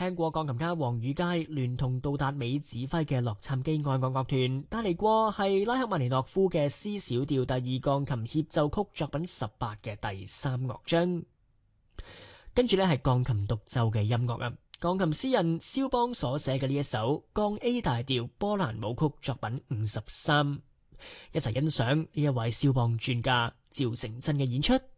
聽過鋼琴家黃宇佳聯同杜達美指揮嘅洛杉磯愛樂樂團帶嚟過係拉赫曼尼諾夫嘅 C 小調第二鋼琴協奏曲作品18嘅第3樂章。跟住呢係鋼琴獨奏嘅音樂啊，鋼琴詩人肖邦所寫嘅呢一首降 A 大調波蘭舞曲作品53，一齊欣賞呢一位肖邦專家趙成真嘅演出。